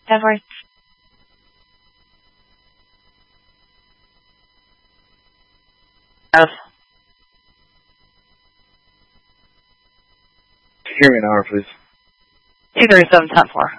Edwards. Yes. Hear me an hour, please. 237-10-4.